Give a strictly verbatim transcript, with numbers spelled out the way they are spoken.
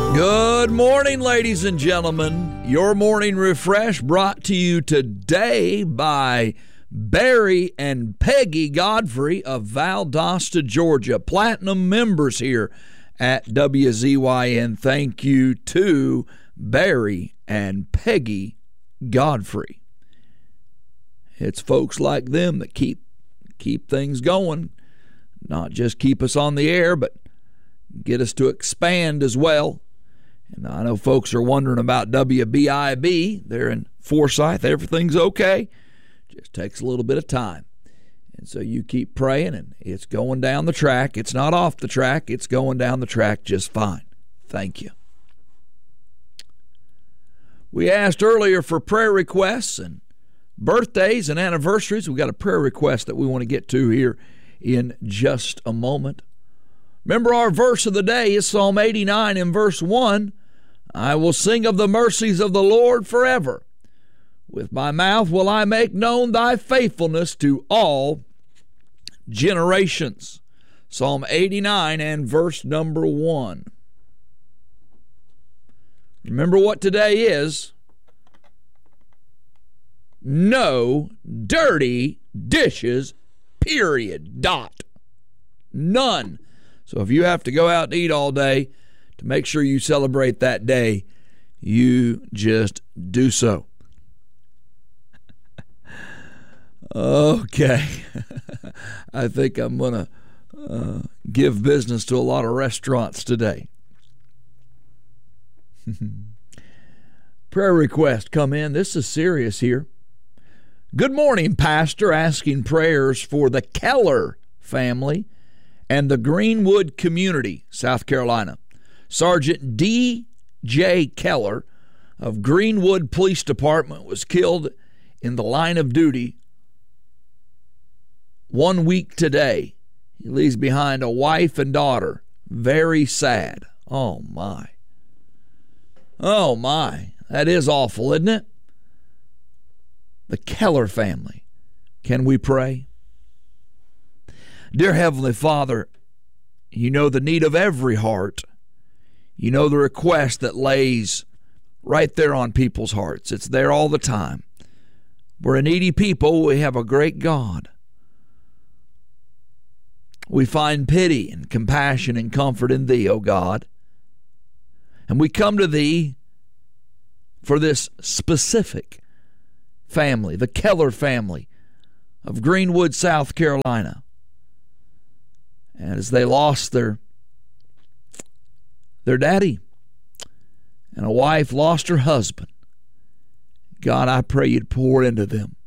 Good morning, ladies and gentlemen. Your morning refresh brought to you today by Barry and Peggy Godfrey of Valdosta, Georgia. Platinum members here at W Z Y N. Thank you to Barry and Peggy Godfrey. It's folks like them that keep keep things going, not just keep us on the air, but get us to expand as well. And I know folks are wondering about W B I B. They're in Forsyth. Everything's okay. Just takes a little bit of time. And so you keep praying, and it's going down the track. It's not off the track. It's going down the track just fine. Thank you. We asked earlier for prayer requests and birthdays and anniversaries. We've got a prayer request that we want to get to here in just a moment. Remember, our verse of the day is Psalm eighty-nine in verse one. I will sing of the mercies of the Lord forever. With my mouth will I make known thy faithfulness to all generations. Psalm eighty-nine and verse number one. Remember what today is. No dirty dishes, period. Dot. None. So if you have to go out and eat all day to make sure you celebrate that day, you just do so. Okay. I think I'm going to uh, give business to a lot of restaurants today. Prayer request come in. This is serious here. Good morning, Pastor. Asking prayers for the Keller family and the Greenwood community, South Carolina. Sergeant D J Keller of Greenwood Police Department was killed in the line of duty one week today. He leaves behind a wife and daughter. Very sad. Oh, my. Oh, my. That is awful, isn't it? The Keller family. Can we pray? Dear Heavenly Father, you know the need of every heart. You know the request that lays right there on people's hearts. It's there all the time. We're a needy people. We have a great God. We find pity and compassion and comfort in Thee, O God. And we come to Thee for this specific family, the Keller family of Greenwood, South Carolina. And as they lost their, their daddy, and a wife lost her husband, God, I pray You'd pour into them